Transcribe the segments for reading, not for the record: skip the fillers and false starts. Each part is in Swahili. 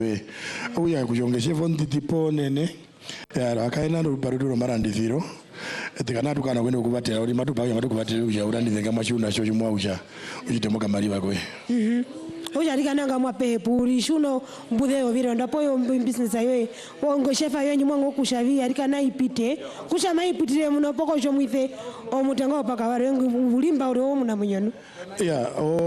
uya kujongeshe fondi tipo nene ya akaina ndo paruduro marandiziro etikana tukana kwenda kubatera uri matupa matukubatira uja urandizenga mashuna cho chimwa uja uchitemoka mali bakwe uja rikananga mwapepu uri shuno mbudheo viro ndapo yo business ayo wongo shefa yo nyimwa ngokushavia rikana ipite kusha maipitire muno poko jo mwithe o mutengo paka wari ulimba uri wo muna munyono ya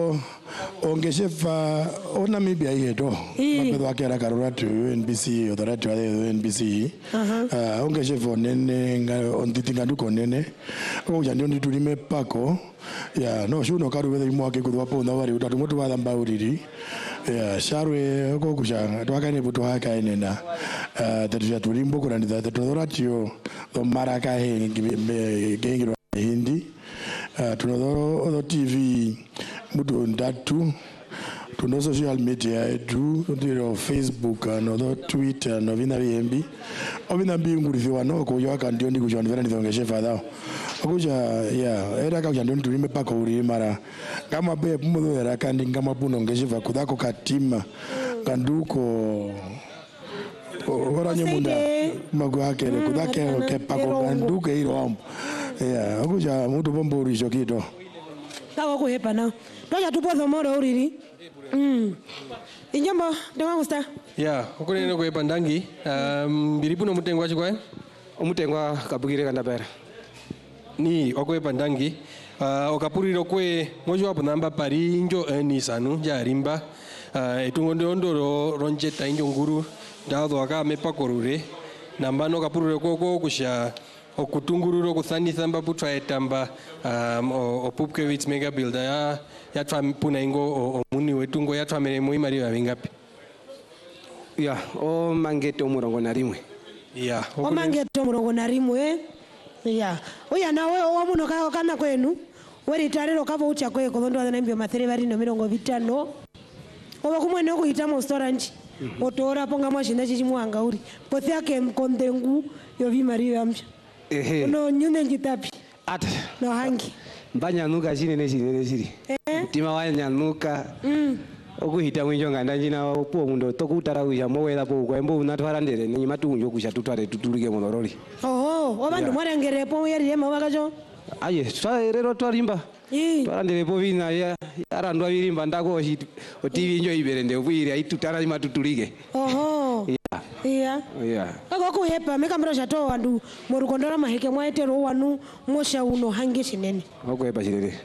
ongeshefa ona mibia yeto mapedo akera karura tu NBC authority wa NBC ongeshefa nene onditinga nduko nene uja ndio nditulime pako ya no shuno karu wethe imwake kuthwa po ndawari utatu mutu wa thamba uriri ya sharwe oko kusha twakane buto haka enena tatu tulimbo kuranditha authority yo maraka he ngengiro hindi tunodoro TV mutu ndatu tuno social media edu ndiro Facebook no Twitter no vina bimbi obina mbinguriziwa no ko yoka ndio ndi kuja ndivera ndongeshe fadha akuja ya era ka ndio ndulime pako uri mara kama be mudo era kandi ngama puno ngeshiva kudako katima kanduko ora nyemunda magwake kudake ke pako kanduko iro ambo ya akuja mutu bombo uri jokito tawo kuhepa na toja tupo moro uriri Inyamba ndanga gusta ya okunene kuhepa ndangi biripuno mutengwa chikwa omutengwa kabugire kandapera ni okuhepa ndangi okapuriro kwe mojo wapo namba pari njo ni sanu ya rimba etungo ndondoro ronjeta injo nguru dado aka mepa korure namba no kapuriro koko kusha okutungururo kuthanitha mbapu twaetamba opupkewitz mega builder ya twampuna ingo omuni wetungo ya twamere muimari vingapi ya o mangeto murongo na rimwe ya o mangeto murongo na rimwe ya oya nawe o muno kana kwenu weri tarero kavo ucha kwe ko ndo na mbio mathere bari no 50 oba kumwene okuhita mu restaurant otora ponga mwashinda chichimwanga uri pothi yake mkondengu yo vimari yamcha no nyune ngitapi ata no hangi banyanuka chinene chiri mutima wanyanuka okuhita mwinjo nganda njina opo mundo tokutara kuja mowela po kwembo unatwara ndere ni matunjo kusha tutware tutulike monorori obandu mwarangere po yeri yema wakajo aye twarero twarimba twarandere po vina ya arandwa virimba ndako TV njo iberende obwire aitutara matutulike yeah akuhepa mekamro chato wandu morukondora maheke mwaetero wanu mosha uno hange shinene okuhepa chirere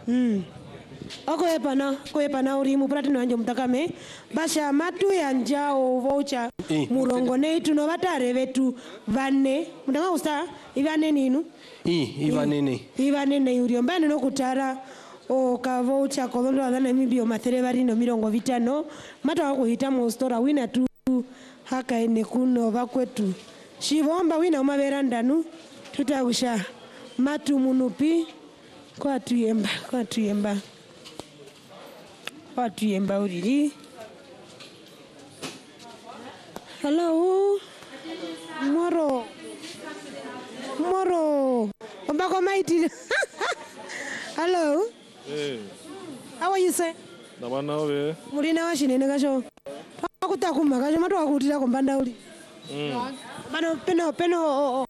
akuhepa na uri mupratino anje mtakame basha matu yanjao voucher murongo neitu no batare vetu vane mutanga usta ivane ninu ivanene uri ombane no kutara o kavoucher kolondo adana mibio mathere bari no 50 mata wakuhita mu store wina tu haka ene kuno vakwetu shivomba wina umaverandanu tutagusha matu munupi kwa tuyemba uriri hello moro ombako maiti hello how are you sir nabana we mulina washinene kasho akutakuma kasho matu akutira kombanda uli peno